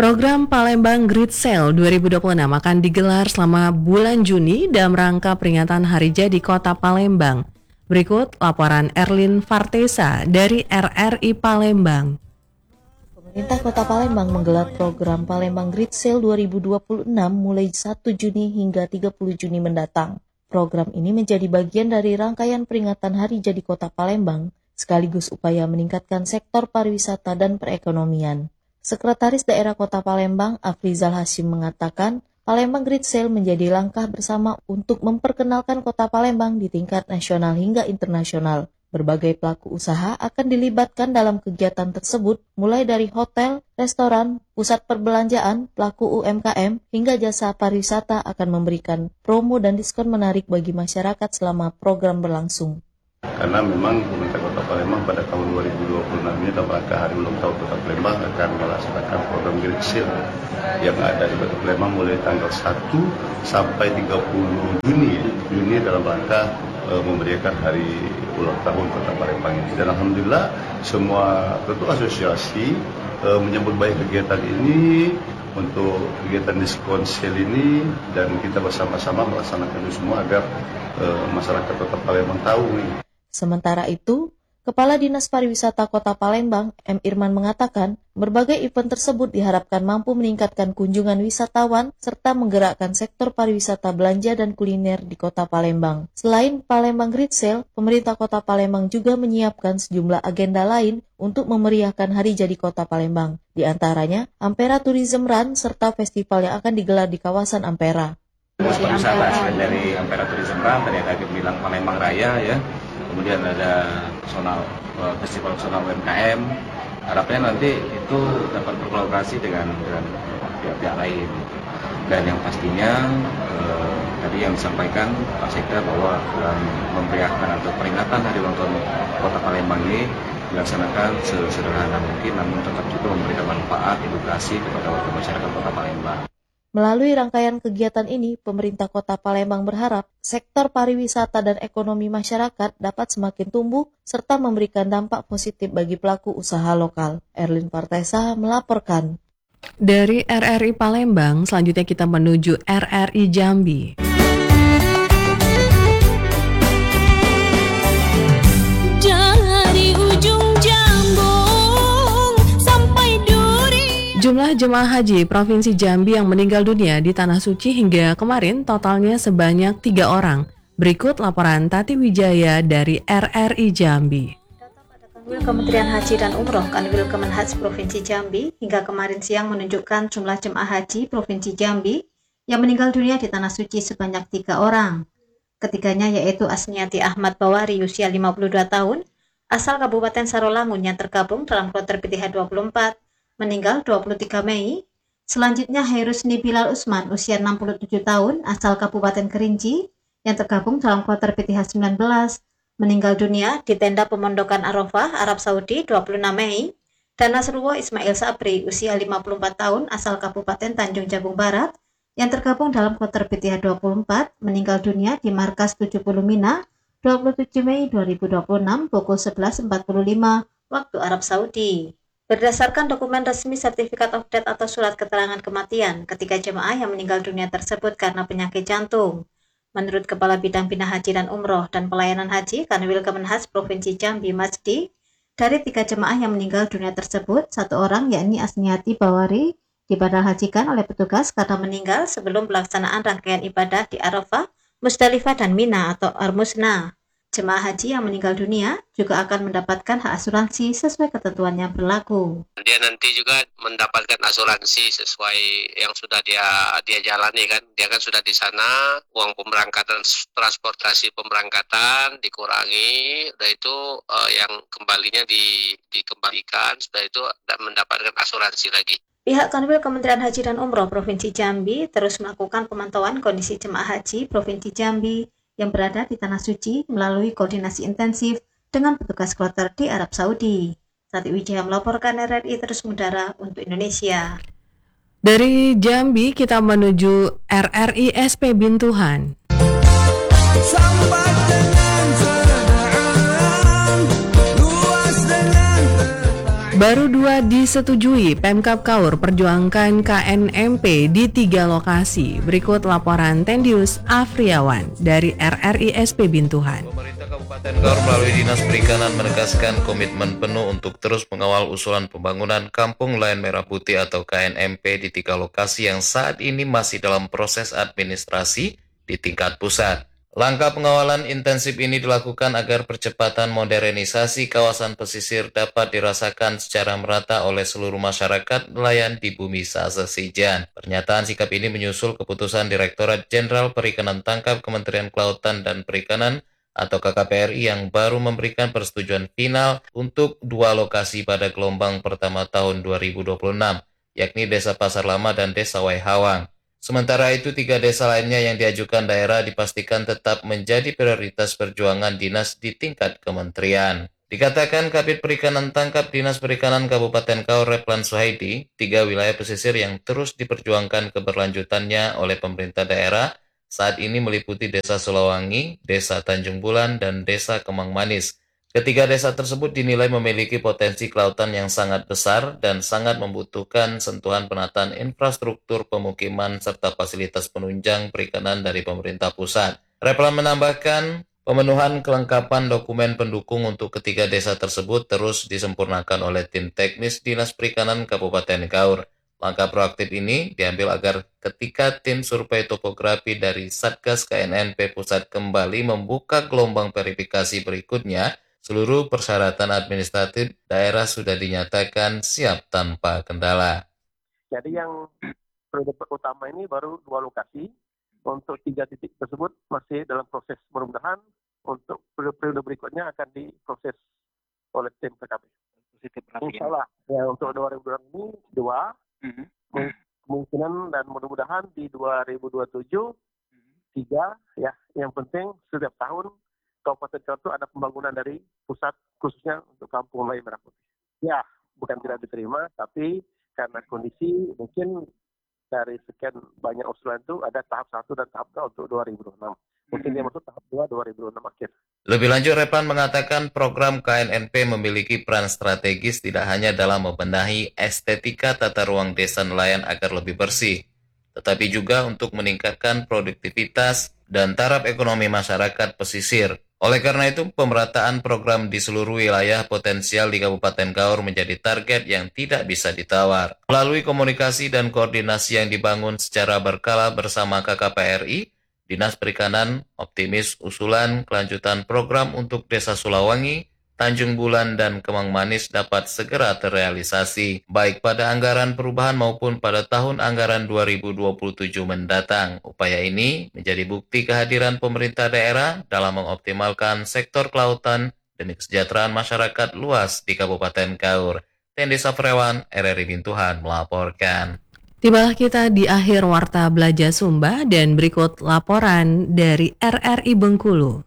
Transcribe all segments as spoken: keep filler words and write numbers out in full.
Program Palembang Great Sale dua ribu dua puluh enam akan digelar selama bulan Juni dalam rangka peringatan Hari Jadi Kota Palembang. Berikut laporan Erlin Fartesa dari R R I Palembang. Pemerintah Kota Palembang menggelar program Palembang Great Sale dua ribu dua puluh enam mulai satu Juni hingga tiga puluh Juni mendatang. Program ini menjadi bagian dari rangkaian peringatan Hari Jadi Kota Palembang, sekaligus upaya meningkatkan sektor pariwisata dan perekonomian. Sekretaris Daerah Kota Palembang, Afrizal Hashim mengatakan, Palembang Great Sale menjadi langkah bersama untuk memperkenalkan Kota Palembang di tingkat nasional hingga internasional. Berbagai pelaku usaha akan dilibatkan dalam kegiatan tersebut, mulai dari hotel, restoran, pusat perbelanjaan, pelaku U M K M, hingga jasa pariwisata akan memberikan promo dan diskon menarik bagi masyarakat selama program berlangsung. Karena memang pemerintah Kota Palembang pada tahun dua ribu dua puluh enam ini dalam rangka Hari Ulang Tahun Kota Palembang akan melaksanakan program Great Sale yang ada di Kota Palembang mulai tanggal satu sampai tiga puluh Juni Juni dalam rangka e, memeriahkan Hari Ulang Tahun Kota Palembang ini. Dan alhamdulillah semua tentu asosiasi e, menyambut baik kegiatan ini untuk kegiatan diskon sale ini, dan kita bersama-sama melaksanakan itu semua agar e, masyarakat Kota Palembang tahu ini. Sementara itu, Kepala Dinas Pariwisata Kota Palembang, M. Irman mengatakan, berbagai event tersebut diharapkan mampu meningkatkan kunjungan wisatawan serta menggerakkan sektor pariwisata belanja dan kuliner di Kota Palembang. Selain Palembang Great Sale, pemerintah Kota Palembang juga menyiapkan sejumlah agenda lain untuk memeriahkan Hari Jadi Kota Palembang. Di antaranya, Ampera Tourism Run serta festival yang akan digelar di kawasan Ampera. Wisata selain dari Ampera Tourism Run, tadi ada bilang Palembang Raya ya. Kemudian ada personal, festival personal U M K M. Harapnya nanti itu dapat berkolaborasi dengan, dengan pihak-pihak lain. Dan yang pastinya eh, tadi yang disampaikan Pak Sekda bahwa dalam memeriahkan atau peringatan Hari Ulang Tahun Kota Palembang ini dilaksanakan sesederhana mungkin, namun tetap juga memberikan manfaat edukasi kepada warga masyarakat Kota Palembang. Melalui rangkaian kegiatan ini, pemerintah Kota Palembang berharap sektor pariwisata dan ekonomi masyarakat dapat semakin tumbuh serta memberikan dampak positif bagi pelaku usaha lokal. Erlin Fartesa melaporkan. Dari R R I Palembang, selanjutnya kita menuju R R I Jambi. Jumlah jemaah haji Provinsi Jambi yang meninggal dunia di Tanah Suci hingga kemarin totalnya sebanyak tiga orang. Berikut laporan Tati Wijaya dari R R I Jambi. Data pada Kanwil Kementerian Haji dan Umroh Kanwil Kemenhaj Provinsi Jambi hingga kemarin siang menunjukkan jumlah jemaah haji Provinsi Jambi yang meninggal dunia di Tanah Suci sebanyak tiga orang. Ketiganya yaitu Asniati Ahmad Bawari usia lima puluh dua tahun, asal Kabupaten Sarolangun yang tergabung dalam kloter P T H dua puluh empat, meninggal dua puluh tiga Mei. Selanjutnya Hairusni Bilal Usman usia enam puluh tujuh tahun asal Kabupaten Kerinci yang tergabung dalam kloter P T H sembilan belas, meninggal dunia di tenda pemondokan Arafah, Arab Saudi dua puluh enam Mei. Dan Nasrullah Ismail Sabri usia lima puluh empat tahun asal Kabupaten Tanjung Jabung Barat yang tergabung dalam kloter P T H dua puluh empat, meninggal dunia di markas tujuh puluh Mina dua puluh tujuh Mei dua ribu dua puluh enam pukul sebelas empat puluh lima waktu Arab Saudi. Berdasarkan dokumen resmi Certificate of Death atau surat keterangan kematian, ketiga jemaah yang meninggal dunia tersebut karena penyakit jantung. Menurut Kepala Bidang Bina Haji dan Umroh dan Pelayanan Haji Kanwil Kemenhaj Provinsi Jambi Masdi, dari tiga jemaah yang meninggal dunia tersebut, satu orang yakni Asniati Bawari dibadalhajikan oleh petugas karena meninggal sebelum pelaksanaan rangkaian ibadah di Arafah, Musdalifah dan Mina atau Armusna. Jemaah haji yang meninggal dunia juga akan mendapatkan hak asuransi sesuai ketentuan yang berlaku. Dia nanti juga mendapatkan asuransi sesuai yang sudah dia dia jalani kan. Dia kan sudah di sana, uang pemberangkatan transportasi pemberangkatan dikurangi, udah itu uh, yang kembalinya di, dikembalikan, sudah itu dan mendapatkan asuransi lagi. Pihak Kanwil Kementerian Haji dan Umroh Provinsi Jambi terus melakukan pemantauan kondisi jemaah haji Provinsi Jambi yang berada di Tanah Suci melalui koordinasi intensif dengan petugas kloter di Arab Saudi. Tati Wijaya melaporkan R R I terus mengudara untuk Indonesia. Dari Jambi kita menuju R R I S P Bintuhan. Baru dua disetujui, Pemkab Kaur perjuangkan K N M P di tiga lokasi. Berikut laporan Tendius Afriawan dari R R I S P Bintuhan. Pemerintah Kabupaten Kaur melalui Dinas Perikanan menegaskan komitmen penuh untuk terus mengawal usulan pembangunan Kampung Nelayan Merah Putih atau K N M P di tiga lokasi yang saat ini masih dalam proses administrasi di tingkat pusat. Langkah pengawalan intensif ini dilakukan agar percepatan modernisasi kawasan pesisir dapat dirasakan secara merata oleh seluruh masyarakat nelayan di bumi Sasesijan. Pernyataan sikap ini menyusul keputusan Direktorat Jenderal Perikanan Tangkap Kementerian Kelautan dan Perikanan atau K K P R I yang baru memberikan persetujuan final untuk dua lokasi pada gelombang pertama tahun dua ribu dua puluh enam, yakni Desa Pasar Lama dan Desa Waihawang. Sementara itu, tiga desa lainnya yang diajukan daerah dipastikan tetap menjadi prioritas perjuangan dinas di tingkat kementerian. Dikatakan Kabid Perikanan Tangkap Dinas Perikanan Kabupaten Kaur Replan Suhaidi, tiga wilayah pesisir yang terus diperjuangkan keberlanjutannya oleh pemerintah daerah saat ini meliputi Desa Sulawangi, Desa Tanjung Bulan, dan Desa Kemang Manis. Ketiga desa tersebut dinilai memiliki potensi kelautan yang sangat besar dan sangat membutuhkan sentuhan penataan infrastruktur pemukiman serta fasilitas penunjang perikanan dari pemerintah pusat. Replan menambahkan, pemenuhan kelengkapan dokumen pendukung untuk ketiga desa tersebut terus disempurnakan oleh tim teknis Dinas Perikanan Kabupaten Kaur. Langkah proaktif ini diambil agar ketika tim survei topografi dari Satgas K N N P Pusat kembali membuka gelombang verifikasi berikutnya, seluruh persyaratan administratif daerah sudah dinyatakan siap tanpa kendala. Jadi yang periode utama ini baru dua lokasi, untuk tiga titik tersebut masih dalam proses, mudah-mudahan untuk periode berikutnya akan diproses oleh tim K K P. Insya Allah, ya untuk dua ribu dua puluh ini dua, mm-hmm. kemungkinan dan mudah-mudahan di dua ribu dua puluh tujuh tiga, ya yang penting setiap tahun Kabupaten Kaur itu ada pembangunan dari pusat khususnya untuk Kampung Nelayan Merah Putih. Ya, bukan tidak diterima, tapi karena kondisi mungkin dari sekian banyak usulan itu ada tahap satu dan tahap dua untuk dua ribu dua puluh enam. Mungkin dia masuk tahap dua dua ribu dua puluh enam akhir. Lebih lanjut, Replan mengatakan program K N N P memiliki peran strategis tidak hanya dalam membenahi estetika tata ruang desa nelayan agar lebih bersih, tetapi juga untuk meningkatkan produktivitas dan taraf ekonomi masyarakat pesisir. Oleh karena itu, pemerataan program di seluruh wilayah potensial di Kabupaten Kaur menjadi target yang tidak bisa ditawar. Melalui komunikasi dan koordinasi yang dibangun secara berkala bersama K K P R I, Dinas Perikanan optimis usulan kelanjutan program untuk Desa Sulawangi, Tanjung Bulan, dan Kemang Manis dapat segera terrealisasi, baik pada anggaran perubahan maupun pada tahun anggaran dua ribu dua puluh tujuh mendatang. Upaya ini menjadi bukti kehadiran pemerintah daerah dalam mengoptimalkan sektor kelautan demi kesejahteraan masyarakat luas di Kabupaten Kaur. Tendius Afriawan, R R I Bintuhan melaporkan. Tibalah kita di akhir Warta Belajar Sumba dan berikut laporan dari R R I Bengkulu.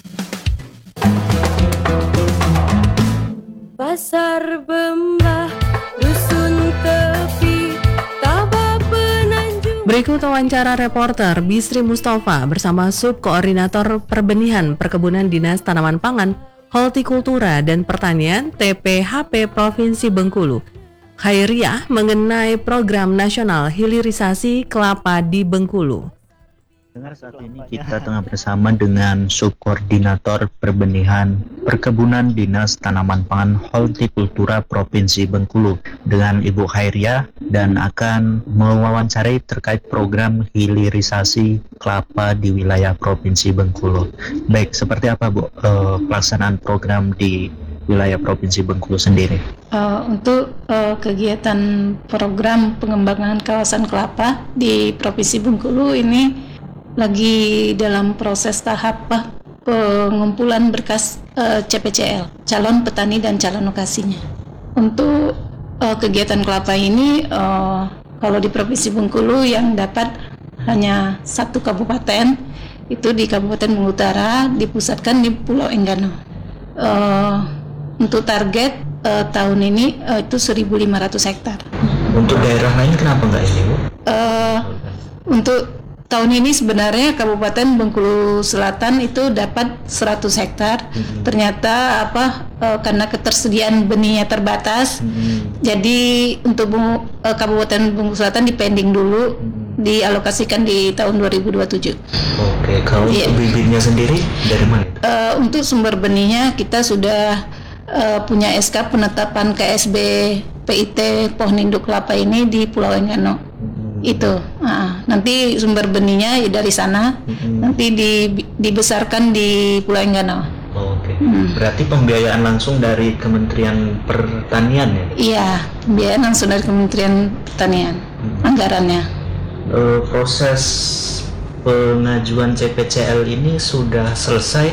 Pasar Bembah, Dusun Tepi, Tabah Penanjung. Berikut wawancara reporter Bisri Mustafa bersama Subkoordinator Perbenihan Perkebunan Dinas Tanaman Pangan, Hortikultura dan Pertanian T P H P Provinsi Bengkulu, Khairiah, mengenai program nasional hilirisasi kelapa di Bengkulu. Dengar saat ini kita tengah bersama dengan Subkoordinator Perbenihan Perkebunan Dinas Tanaman Pangan Hortikultura Provinsi Bengkulu dengan Ibu Khairiah dan akan mewawancarai terkait program hilirisasi kelapa di wilayah Provinsi Bengkulu. Baik, seperti apa Bu eh, pelaksanaan program di wilayah Provinsi Bengkulu sendiri? Uh, untuk uh, kegiatan program pengembangan kawasan kelapa di Provinsi Bengkulu ini lagi dalam proses tahap uh, pengumpulan berkas uh, C P C L, calon petani dan calon lokasinya. Untuk uh, kegiatan kelapa ini, uh, kalau di Provinsi Bengkulu yang dapat hanya satu kabupaten, itu di Kabupaten Bengkulu Utara, dipusatkan di Pulau Enggano. Uh, Untuk target uh, tahun ini uh, itu seribu lima ratus hektar. Untuk daerah lain kenapa enggak ini, Bu? Uh, untuk tahun ini sebenarnya Kabupaten Bengkulu Selatan itu dapat seratus hektar. Hmm. Ternyata apa uh, karena ketersediaan benihnya terbatas, hmm. jadi untuk uh, Kabupaten Bengkulu Selatan dipending dulu, hmm. dialokasikan di tahun dua ribu dua puluh tujuh. Oke, kalau yeah. untuk bibitnya sendiri dari mana? Uh, untuk sumber benihnya kita sudah uh, punya S K penetapan K S B P I T pohon induk kelapa ini di Pulau Enggano. Hmm. Itu nah, nanti sumber benihnya dari sana, hmm. nanti di, dibesarkan di Pulau Enggano. Oh, Oke, okay. hmm. berarti pembiayaan langsung dari Kementerian Pertanian ya? Iya, pembiayaan langsung dari Kementerian Pertanian, hmm. anggarannya. Uh, proses pengajuan C P C L ini sudah selesai?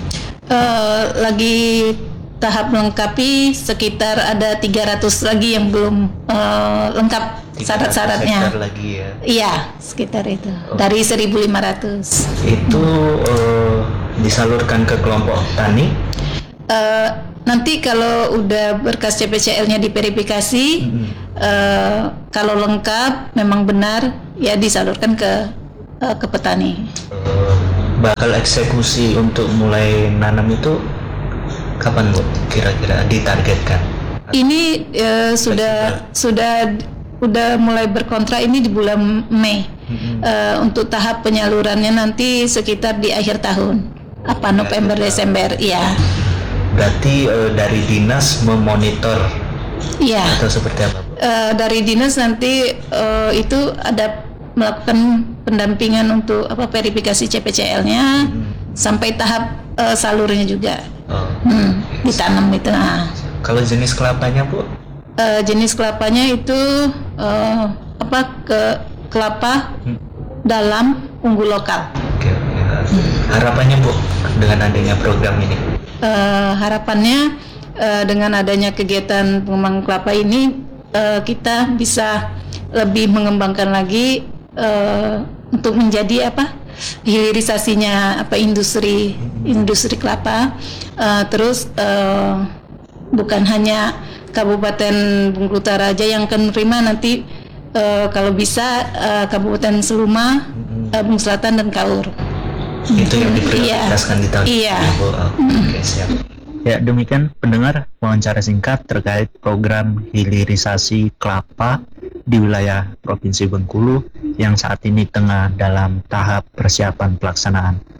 Uh, lagi tahap melengkapi, sekitar ada tiga ratus lagi yang belum uh, lengkap syarat-syaratnya. Lagi ya? Iya, sekitar itu. Oh. Dari seribu lima ratus. Itu uh, disalurkan ke kelompok tani? Uh, nanti kalau udah berkas C P C L-nya diverifikasi, mm-hmm. uh, kalau lengkap, memang benar, ya disalurkan ke uh, ke petani. Uh, bakal eksekusi untuk mulai nanam itu kapan Bu kira-kira ditargetkan? Ini uh, sudah sudah udah mulai berkontrak ini di bulan Mei. Mm-hmm. Uh, untuk tahap penyalurannya nanti sekitar di akhir tahun, apa November Desember, ya. Berarti uh, dari dinas memonitor, ya. Atau seperti apa Bu? Uh, dari dinas nanti uh, itu ada melakukan pendampingan untuk apa verifikasi C P C L-nya mm-hmm. sampai tahap uh, salurnya juga. Oh. Hmm, ditanam itu. Nah. Kalau jenis kelapanya Bu? Uh, jenis kelapanya itu uh, apa ke kelapa hmm. dalam unggul lokal. Oke, oke. Hmm. Harapannya Bu dengan adanya program ini? Uh, harapannya uh, dengan adanya kegiatan pengembangan kelapa ini uh, kita bisa lebih mengembangkan lagi uh, untuk menjadi apa hilirisasinya apa industri industri kelapa. Uh, terus uh, bukan hanya Kabupaten Bengkulu Utara aja yang akan menerima, nanti uh, kalau bisa uh, Kabupaten Seluma, mm-hmm. uh, Bengkulu Selatan dan Kaur. Itu yang diprioritaskan di tahun iya. ini. Oh, Oke, siap. Ya, demikian pendengar wawancara singkat terkait program hilirisasi kelapa di wilayah Provinsi Bengkulu yang saat ini tengah dalam tahap persiapan pelaksanaan.